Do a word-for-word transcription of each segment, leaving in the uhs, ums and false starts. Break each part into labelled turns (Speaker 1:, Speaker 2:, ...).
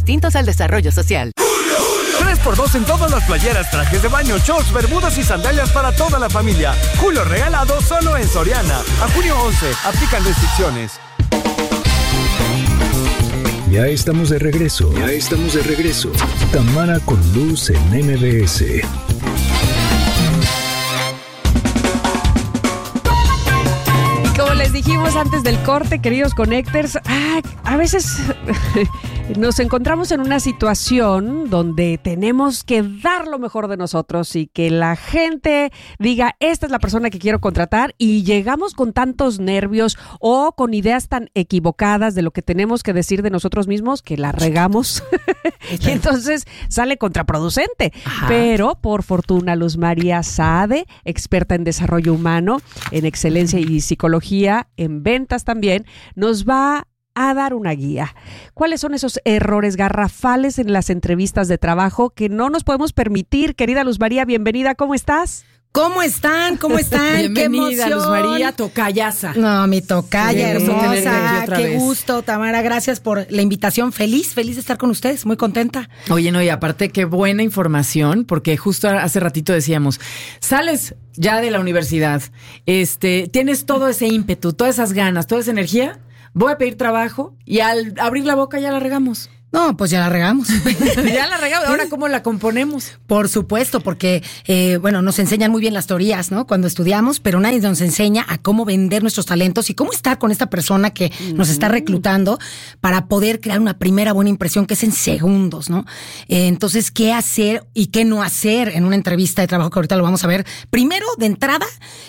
Speaker 1: Distintos al desarrollo social.
Speaker 2: tres por dos en todas las playeras, trajes de baño, shorts, bermudas y sandalias para toda la familia. Julio regalado solo en Soriana. A junio once, aplican restricciones.
Speaker 3: Ya estamos de regreso. Ya estamos de regreso. Tamara con Luz en M B S.
Speaker 4: Como les dijimos antes del corte, queridos Connectors, ah, a veces nos encontramos en una situación donde tenemos que dar lo mejor de nosotros y que la gente diga, esta es la persona que quiero contratar, y llegamos con tantos nervios o con ideas tan equivocadas de lo que tenemos que decir de nosotros mismos que la regamos y entonces sale contraproducente. Ajá. Pero por fortuna Luz María Saade, experta en desarrollo humano, en excelencia y psicología, en ventas también, nos va a dar una guía. ¿Cuáles son esos errores garrafales en las entrevistas de trabajo que no nos podemos permitir? Querida Luz María, bienvenida, ¿cómo estás?
Speaker 5: ¿Cómo están? ¿Cómo están?
Speaker 6: Bienvenida,
Speaker 5: ¡Qué emoción!
Speaker 6: Luz María, tocayaza.
Speaker 5: No, mi tocaya
Speaker 6: Sí,
Speaker 5: hermosa. Qué
Speaker 6: vez.
Speaker 5: gusto, Tamara. Gracias por la invitación. Feliz, feliz de estar con ustedes. Muy contenta.
Speaker 6: Oye, no, y aparte, qué buena información, porque justo hace ratito decíamos, sales ya de la universidad, este, tienes todo ese ímpetu, todas esas ganas, toda esa energía, voy a pedir trabajo y al abrir la boca ya la regamos.
Speaker 5: No, pues ya la regamos.
Speaker 6: Ya la regamos. Ahora, ¿cómo la componemos?
Speaker 5: Por supuesto, porque, eh, bueno, nos enseñan muy bien las teorías, ¿no? Cuando estudiamos, pero nadie nos enseña a cómo vender nuestros talentos y cómo estar con esta persona que uh-huh. nos está reclutando para poder crear una primera buena impresión, que es en segundos, ¿no? Eh, entonces, ¿qué hacer y qué no hacer en una entrevista de trabajo, que ahorita lo vamos a ver? Primero, de entrada,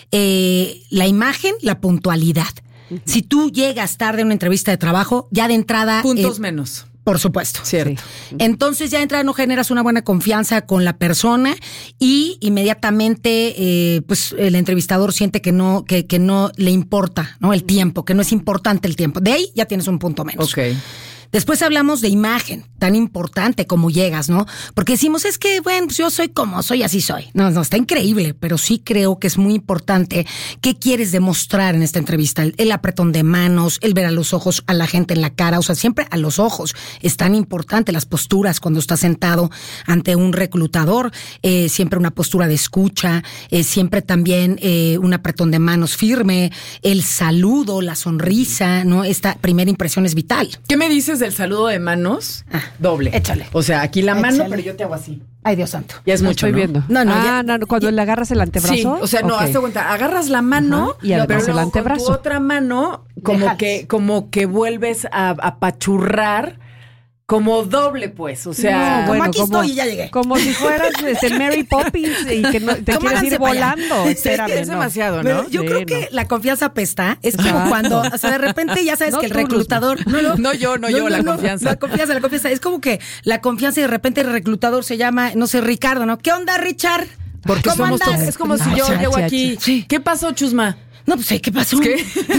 Speaker 5: eh, la imagen, la puntualidad. Uh-huh. Si tú llegas tarde a una entrevista de trabajo, ya de entrada...
Speaker 6: Puntos
Speaker 5: eh,
Speaker 6: menos.
Speaker 5: Por supuesto.
Speaker 6: Cierto.
Speaker 5: Sí. Entonces ya de entrada no generas una buena confianza con la persona y inmediatamente eh, pues el entrevistador siente que no, que, que no le importa, ¿no? El tiempo, que no es importante el tiempo. De ahí ya tienes un punto menos.
Speaker 6: Ok.
Speaker 5: Después hablamos de imagen, tan importante como llegas, ¿no? Porque decimos, es que, bueno, pues yo soy como soy, así soy. No, no, está increíble, pero sí creo que es muy importante qué quieres demostrar en esta entrevista. El, el apretón de manos, el ver a los ojos a la gente en la cara, o sea, siempre a los ojos. Es tan importante las posturas cuando estás sentado ante un reclutador, eh, siempre una postura de escucha, eh, siempre también eh, un apretón de manos firme, el saludo, la sonrisa, ¿no? Esta primera impresión es vital.
Speaker 6: ¿Qué me dices del saludo de manos?
Speaker 5: Ah,
Speaker 6: doble.
Speaker 5: Échale.
Speaker 6: O sea, aquí la mano,
Speaker 5: Échale.
Speaker 6: pero yo te hago así.
Speaker 5: Ay, Dios santo.
Speaker 6: Ya es
Speaker 4: No
Speaker 6: mucho,
Speaker 4: estoy
Speaker 6: ¿no?
Speaker 4: viendo.
Speaker 5: No, no,
Speaker 4: ah,
Speaker 5: ya-
Speaker 4: no, no, cuando
Speaker 5: ya-
Speaker 4: le agarras el antebrazo.
Speaker 6: Sí, o sea, no,
Speaker 4: okay.
Speaker 6: hazte cuenta, agarras la mano,
Speaker 4: Ajá, y además
Speaker 6: pero
Speaker 4: el
Speaker 6: luego
Speaker 4: antebrazo.
Speaker 6: con tu otra mano, como
Speaker 5: Dejas.
Speaker 6: que, como que vuelves a apachurrar, como doble, pues, o sea...
Speaker 5: No, como aquí estoy y ya llegué.
Speaker 4: Como si fueras este, Mary Poppins y que no, te
Speaker 5: ¿Cómo
Speaker 4: quieres
Speaker 5: háganse
Speaker 4: ir
Speaker 5: para allá?
Speaker 4: volando. Espérame,
Speaker 6: es
Speaker 4: no.
Speaker 6: demasiado,
Speaker 5: Pero
Speaker 6: ¿no?
Speaker 5: yo
Speaker 4: Sí,
Speaker 5: creo
Speaker 4: no.
Speaker 5: que la confianza apesta. Es como
Speaker 4: Exacto.
Speaker 5: cuando, o sea, de repente ya sabes
Speaker 4: No
Speaker 5: que el
Speaker 4: tú, Luz.
Speaker 5: reclutador... No, no,
Speaker 6: No yo, no yo, la confianza.
Speaker 5: La confianza, la confianza. Es como que la confianza y de repente el reclutador se llama, no sé, Ricardo, ¿no? ¿Qué onda, Richard?
Speaker 6: Porque
Speaker 5: ¿Cómo
Speaker 6: somos
Speaker 5: andas?
Speaker 6: todos. Es como si
Speaker 4: No,
Speaker 6: yo
Speaker 4: chachi,
Speaker 6: llego
Speaker 4: chachi.
Speaker 6: aquí.
Speaker 5: Sí.
Speaker 6: ¿Qué pasó, Chusma?
Speaker 5: No, pues, ¿qué pasó?
Speaker 6: ¿Qué?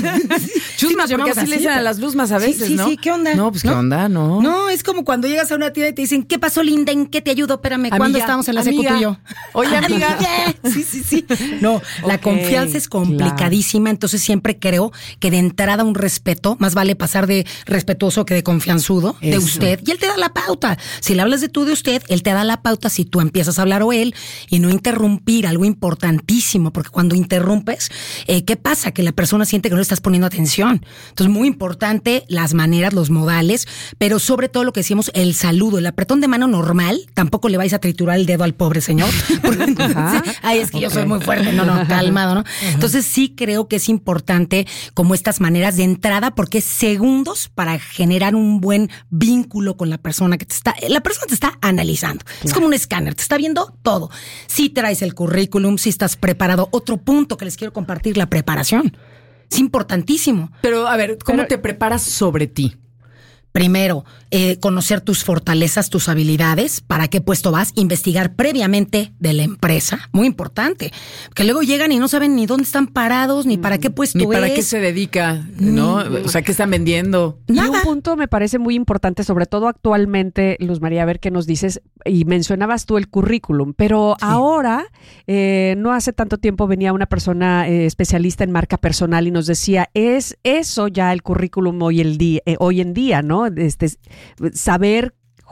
Speaker 5: Sí,
Speaker 6: Chusmas,
Speaker 5: no,
Speaker 6: porque
Speaker 5: porque
Speaker 6: así le
Speaker 5: es
Speaker 6: dicen a
Speaker 5: pero-
Speaker 6: las Luzmas a veces,
Speaker 5: sí, sí,
Speaker 6: ¿no?
Speaker 5: Sí, ¿qué onda?
Speaker 6: No, pues, ¿qué onda? No.
Speaker 5: No, es como cuando llegas a una tienda y te dicen, ¿qué pasó, Linda? ¿En qué te ayudo? Espérame, ¿cuándo
Speaker 6: Amiga,
Speaker 5: estábamos en la
Speaker 6: amiga.
Speaker 5: secu tú y yo?
Speaker 6: Oye, amiga.
Speaker 5: Sí, sí, sí. No, la
Speaker 4: Ok,
Speaker 5: confianza es complicadísima, entonces siempre creo que de entrada un respeto, más vale pasar de respetuoso que de confianzudo, de
Speaker 6: Eso.
Speaker 5: usted, y él te da la pauta. Si le hablas de tú, de usted, él te da la pauta si tú empiezas a hablar o él, y no interrumpir, algo importantísimo, porque cuando interrumpes, eh, ¿qué pasa? Que la persona siente que no le estás poniendo atención. Entonces, muy importante las maneras, los modales, pero sobre todo lo que decimos, el saludo, el apretón de mano normal, tampoco le vais a triturar el dedo al pobre señor. Porque entonces,
Speaker 4: Ajá.
Speaker 5: ay, es que yo
Speaker 4: Ok.
Speaker 5: soy muy fuerte. No, no, calmado, ¿no? Entonces, sí creo que es importante como estas maneras de entrada, porque es segundos para generar un buen vínculo con la persona que te está, la persona te está analizando. Es como un escáner, te está viendo todo. Si traes el currículum, si estás preparado. Otro punto que les quiero compartir, la preparación. Es importantísimo.
Speaker 6: Pero, a ver, ¿cómo
Speaker 4: Pero-
Speaker 6: te preparas sobre ti?
Speaker 5: Primero, eh, conocer tus fortalezas, tus habilidades, para qué puesto vas, investigar previamente de la empresa, muy importante, que luego llegan y no saben ni dónde están parados, ni para qué puesto
Speaker 6: Ni para
Speaker 5: es.
Speaker 6: qué se dedica, ¿no? O sea, ¿qué están vendiendo?
Speaker 4: Y
Speaker 5: Nada.
Speaker 4: un punto me parece muy importante, sobre todo actualmente, Luz María, a ver qué nos dices, y mencionabas tú el currículum, pero
Speaker 5: Sí.
Speaker 4: ahora, eh, no hace tanto tiempo venía una persona eh, especialista en marca personal y nos decía, es eso ya el currículum hoy, el día, eh, hoy en día, ¿no? Este, saber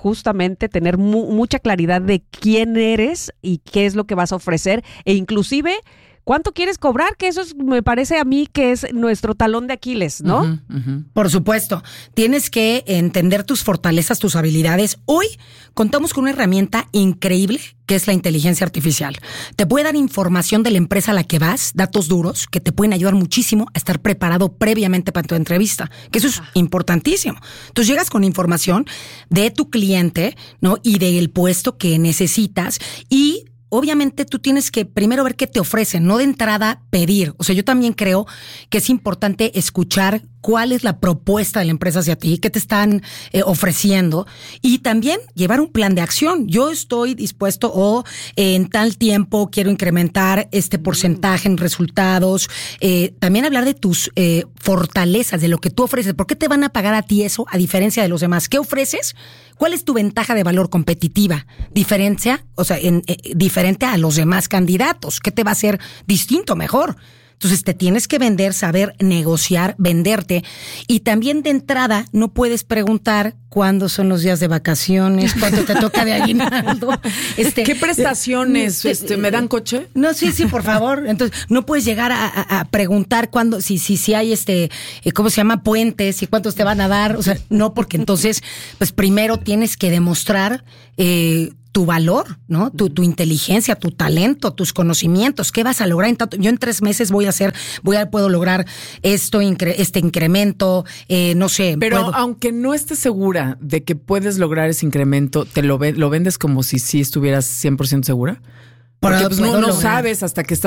Speaker 4: justamente tener mu- mucha claridad de quién eres y qué es lo que vas a ofrecer e inclusive cuánto quieres cobrar, que eso es, me parece a mí que es nuestro talón de Aquiles, ¿no?
Speaker 6: Uh-huh, uh-huh.
Speaker 5: Por supuesto, tienes que entender tus fortalezas, tus habilidades. Hoy contamos con una herramienta increíble que es la inteligencia artificial. Te puede dar información de la empresa a la que vas, datos duros que te pueden ayudar muchísimo a estar preparado previamente para tu entrevista, que eso es ah. importantísimo. Entonces llegas con información de tu cliente, ¿no? Y del puesto que necesitas y obviamente tú tienes que primero ver qué te ofrecen, no de entrada pedir. O sea, yo también creo que es importante escuchar cuál es la propuesta de la empresa hacia ti, qué te están eh, ofreciendo y también llevar un plan de acción. Yo estoy dispuesto o eh, en tal tiempo quiero incrementar este porcentaje en resultados. Eh, también hablar de tus eh, fortalezas, de lo que tú ofreces. ¿Por qué te van a pagar a ti eso a diferencia de los demás? ¿Qué ofreces? ¿Cuál es tu ventaja de valor competitiva? Diferencia, o sea, en, eh, diferente a los demás candidatos. ¿Qué te va a hacer distinto, mejor? Entonces te tienes que vender, saber negociar, venderte. Y también de entrada no puedes preguntar cuándo son los días de vacaciones, cuánto te toca de aguinaldo. Este,
Speaker 6: ¿Qué prestaciones?
Speaker 5: Eh,
Speaker 6: este, ¿Me dan coche?
Speaker 5: No, sí, sí, por favor. Entonces no puedes llegar a, a, a preguntar cuándo, si, si, si hay este, eh, ¿cómo se llama? Puentes y cuántos te van a dar. O sea, no, porque entonces, pues primero tienes que demostrar eh, tu valor, ¿no? Tu, tu inteligencia, tu talento, tus conocimientos. ¿Qué vas a lograr en tanto? Yo en tres meses voy a hacer, voy a puedo lograr esto, incre, este incremento, eh, no sé.
Speaker 6: Pero
Speaker 5: puedo...
Speaker 6: aunque no estés segura de que puedes lograr ese incremento, ¿te lo, ve, lo vendes como si sí estuvieras cien por ciento segura? Porque pues, no, no sabes hasta que estás